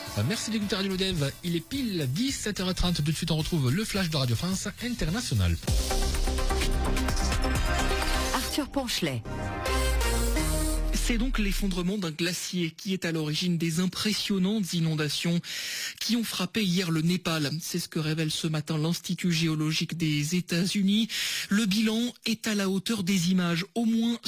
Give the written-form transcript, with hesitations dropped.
Merci d'écouter Radio Lodève. Il est pile 17h30. Tout de suite, on retrouve le flash de Radio France International. Arthur Ponchelet. C'est donc l'effondrement d'un glacier qui est à l'origine des impressionnantes inondations qui ont frappé hier le Népal. C'est ce que révèle ce matin l'Institut géologique des États-Unis. Le bilan est à la hauteur des images. Au moins